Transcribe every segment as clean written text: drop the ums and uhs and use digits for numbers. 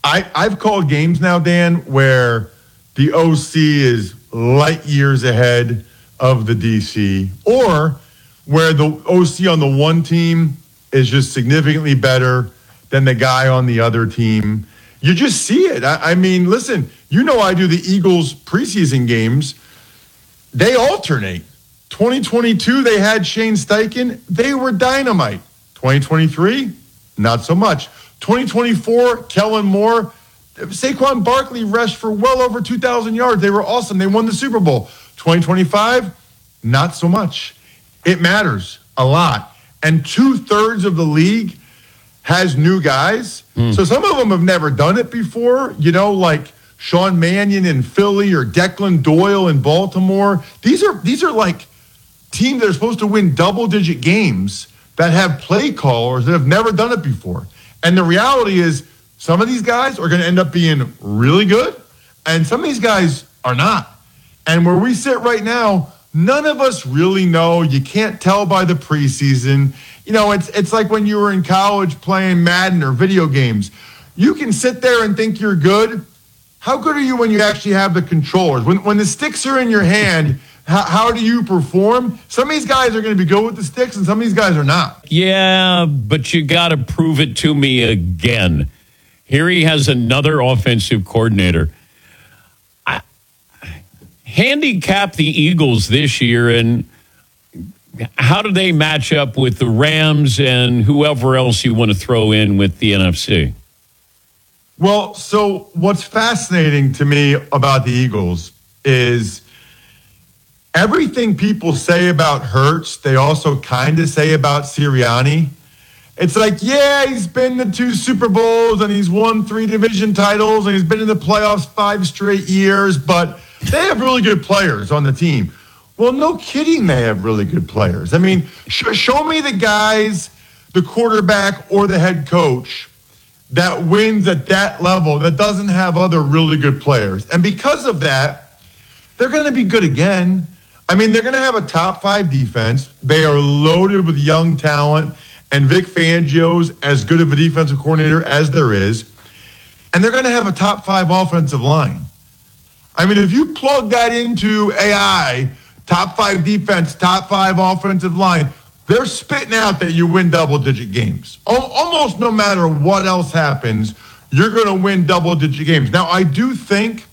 I've called games now, Dan, where the OC is light years ahead of the DC, or where the OC on the one team is just significantly better than the guy on the other team. You just see it. I mean, listen, I do the Eagles preseason games. They alternate. 2022, they had Shane Steichen. They were dynamite. 2023, not so much. 2024, Kellen Moore. Saquon Barkley rushed for well over 2,000 yards. They were awesome. They won the Super Bowl. 2025, not so much. It matters a lot. And 2/3 of the league has new guys. So some of them have never done it before, like Sean Mannion in Philly or Declan Doyle in Baltimore. These are like teams that are supposed to win double-digit games that have play callers that have never done it before. And the reality is some of these guys are going to end up being really good, and some of these guys are not. And where we sit right now, none of us really know. You can't tell by the preseason. It's like when you were in college playing Madden or video games. You can sit there and think you're good. How good are you when you actually have the controllers? When the sticks are in your hand, how do you perform? Some of these guys are going to be good with the sticks, and some of these guys are not. Yeah, but you got to prove it to me again. Here he has another offensive coordinator. Handicap the Eagles this year, and how do they match up with the Rams and whoever else you want to throw in with the NFC? Well, so what's fascinating to me about the Eagles is everything people say about Hurts, they also kind of say about Sirianni. It's like, yeah, he's been to 2 Super Bowls and he's won 3 division titles and he's been in the playoffs 5 straight years, but they have really good players on the team. Well, no kidding, they have really good players. I mean, show me the guys, the quarterback or the head coach that wins at that level that doesn't have other really good players. And because of that, they're going to be good again. I mean, they're going to have a top 5 defense. They are loaded with young talent, and Vic Fangio's as good of a defensive coordinator as there is. And they're going to have a top 5 offensive line. I mean, if you plug that into AI, top 5 defense, top 5 offensive line, they're spitting out that you win double-digit games. Almost no matter what else happens, you're going to win double-digit games. Now, I think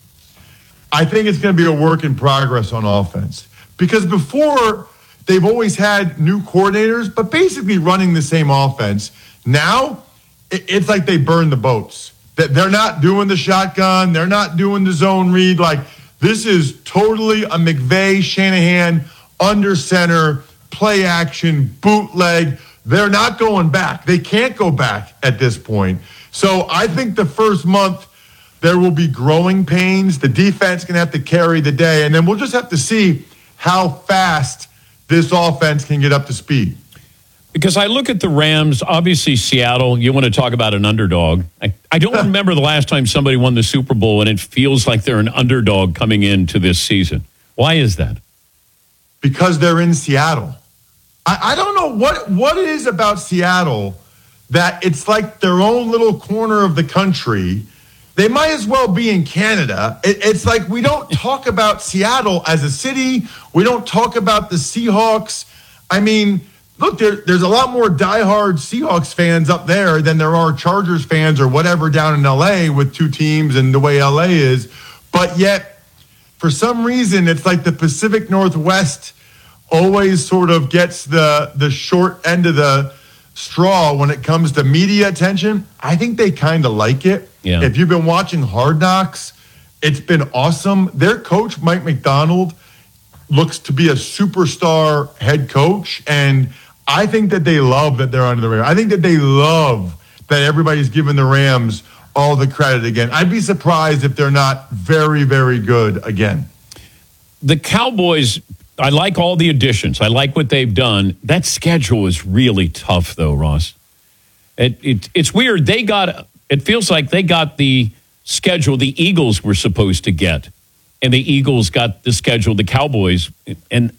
it's going to be a work in progress on offense. Because before, they've always had new coordinators, but basically running the same offense. Now, it's like they burn the boats. They're not doing the shotgun. They're not doing the zone read. Like, this is totally a McVay, Shanahan, under center, play action, bootleg. They're not going back. They can't go back at this point. So I think the first month there will be growing pains. The defense can have to carry the day, and then we'll just have to see how fast this offense can get up to speed. Because I look at the Rams, obviously Seattle, you want to talk about an underdog. I don't remember the last time somebody won the Super Bowl and it feels like they're an underdog coming into this season. Why is that? Because they're in Seattle. I don't know what it is about Seattle that it's like their own little corner of the country. They might as well be in Canada. It's like we don't talk about Seattle as a city. We don't talk about the Seahawks. I mean, look, there's a lot more diehard Seahawks fans up there than there are Chargers fans or whatever down in L.A. with 2 teams and the way L.A. is. But yet, for some reason, it's like the Pacific Northwest always sort of gets the short end of the straw when it comes to media attention. I think they kind of like it. Yeah. If you've been watching Hard Knocks, it's been awesome. Their coach, Mike McDonald, looks to be a superstar head coach, and I think that they love that they're under the radar. I think that they love that everybody's giving the Rams all the credit again. I'd be surprised if they're not very, very good again. The Cowboys, I like all the additions. I like what they've done. That schedule is really tough, though, Ross. It's weird. It feels like they got the schedule the Eagles were supposed to get, and the Eagles got the schedule the Cowboys. And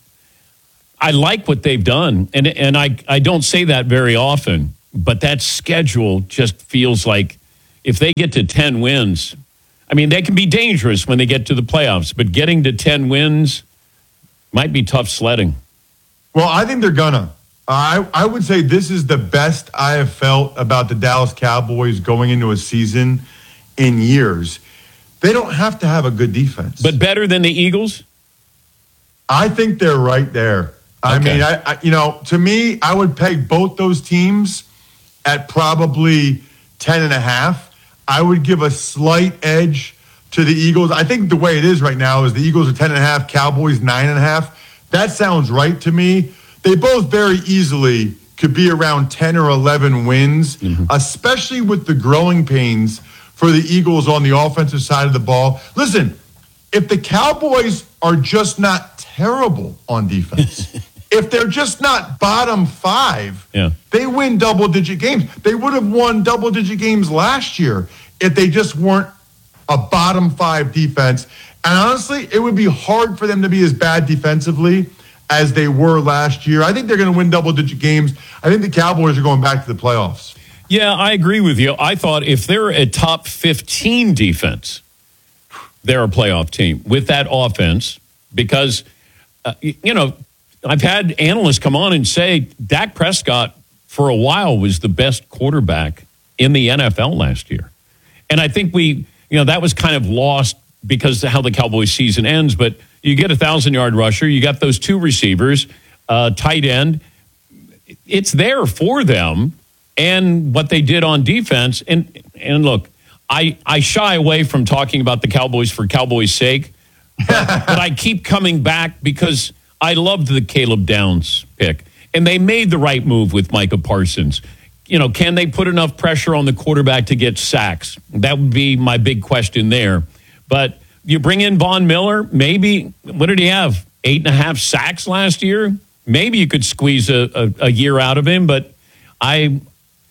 I like what they've done, and I don't say that very often, but that schedule just feels like if they get to 10 wins, I mean, they can be dangerous when they get to the playoffs, but getting to 10 wins might be tough sledding. Well, I think they're gonna. I would say this is the best I have felt about the Dallas Cowboys going into a season in years. They don't have to have a good defense. But better than the Eagles? I think they're right there. I mean, to me, I would peg both those teams at probably 10.5. I would give a slight edge to the Eagles. I think the way it is right now is the Eagles are 10.5, Cowboys 9.5. That sounds right to me. They both very easily could be around 10 or 11 wins, especially with the growing pains for the Eagles on the offensive side of the ball. Listen, if the Cowboys are just not terrible on defense, if they're just not bottom 5, they win double-digit games. They would have won double-digit games last year if they just weren't a bottom 5 defense. And honestly, it would be hard for them to be as bad defensively as they were last year. I think they're going to win double-digit games. I think the Cowboys are going back to the playoffs. Yeah, I agree with you. I thought if they're a top 15 defense, they're a playoff team with that offense because, I've had analysts come on and say Dak Prescott for a while was the best quarterback in the NFL last year. And I think that was kind of lost because of how the Cowboys season ends. But you get a 1,000-yard rusher. You got those 2 receivers, tight end. It's there for them and what they did on defense. And look, I shy away from talking about the Cowboys for Cowboys' sake. But I keep coming back because I loved the Caleb Downs pick. And they made the right move with Micah Parsons. Can they put enough pressure on the quarterback to get sacks? That would be my big question there. But you bring in Von Miller, maybe, what did he have? 8.5 sacks last year? Maybe you could squeeze a year out of him, but I'm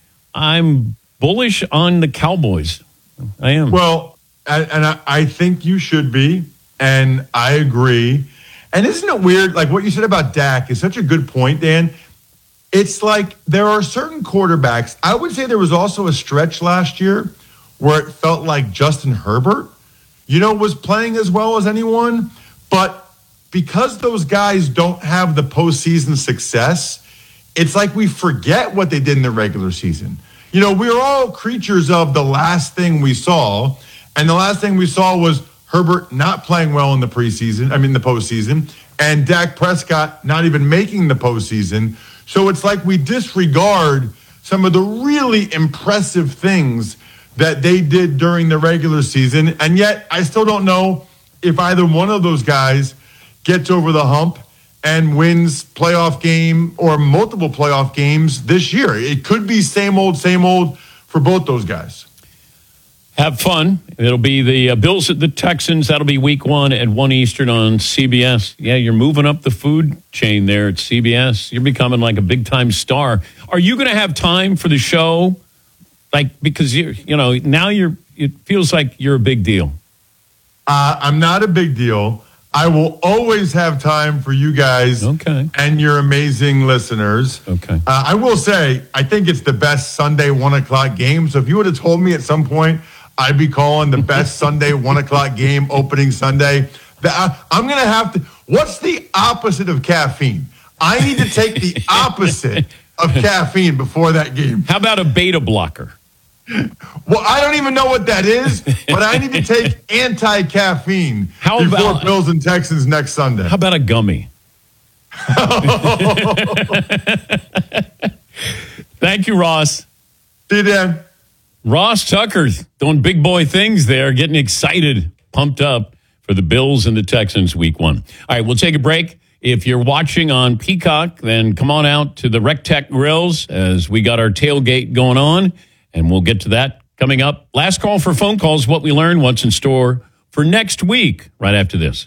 bullish on the Cowboys. I am. Well, and I think you should be, and I agree. And isn't it weird? Like what you said about Dak is such a good point, Dan. It's like there are certain quarterbacks. I would say there was also a stretch last year where it felt like Justin Herbert, was playing as well as anyone. But because those guys don't have the postseason success, it's like we forget what they did in the regular season. We're all creatures of the last thing we saw. And the last thing we saw was Herbert not playing well in the postseason, and Dak Prescott not even making the postseason. So it's like we disregard some of the really impressive things that they did during the regular season. And yet I still don't know if either one of those guys gets over the hump and wins playoff game or multiple playoff games this year. It could be same old for both those guys. Have fun. It'll be the Bills at the Texans. That'll be week 1 at 1 Eastern on CBS. Yeah, you're moving up the food chain there at CBS. You're becoming like a big-time star. Are you going to have time for the show? Because it feels like you're a big deal. I'm not a big deal. I will always have time for you guys and your amazing listeners. Okay. I will say, I think it's the best Sunday 1 o'clock game. So if you would have told me at some point I'd be calling the best Sunday 1 o'clock game opening Sunday, I'm going to have to. What's the opposite of caffeine? I need to take the opposite of caffeine before that game. How about a beta blocker? Well, I don't even know what that is, but I need to take anti-caffeine before Bills and Texans next Sunday. How about a gummy? Thank you, Ross. See you, Dan. Ross Tucker doing big boy things there, getting excited, pumped up for the Bills and the Texans week 1. All right, we'll take a break. If you're watching on Peacock, then come on out to the RecTech Grills as we got our tailgate going on. And we'll get to that coming up. Last call for phone calls, what we learned, what's in store for next week, right after this.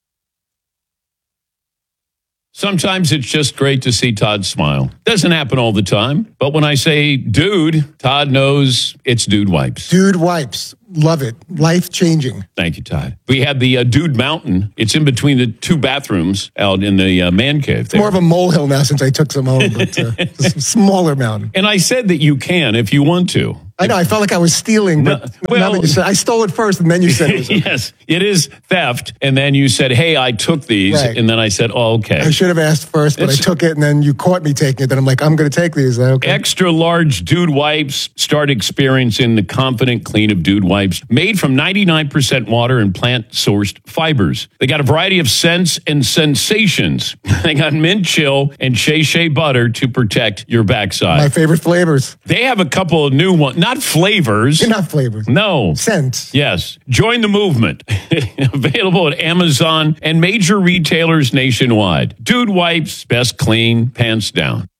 Sometimes it's just great to see Todd smile. Doesn't happen all the time. But when I say dude, Todd knows it's Dude Wipes. Dude Wipes. Love it. Life-changing. Thank you, Todd. We had the Dude Mountain. It's in between the two bathrooms out in the man cave. There. More of a molehill now since I took some home, but it's a smaller mountain. And I said that you can if you want to. I know. I felt like I was stealing, but now that you said, I stole it first, and then you said it was okay. Yes, it is theft. And then you said, hey, I took these. Right. And then I said, oh, okay. I should have asked first, but I took it, and then you caught me taking it. Then I'm like, I'm going to take these. Okay. Extra large Dude wipes. Start experiencing the confident clean of Dude wipes. Made from 99% water and plant-sourced fibers. They got a variety of scents and sensations. They got mint chill and Shea butter to protect your backside. My favorite flavors. They have a couple of new ones. Not flavors. Not flavors. No. Scents. Yes. Join the movement. Available at Amazon and major retailers nationwide. Dude wipes, best clean, pants down.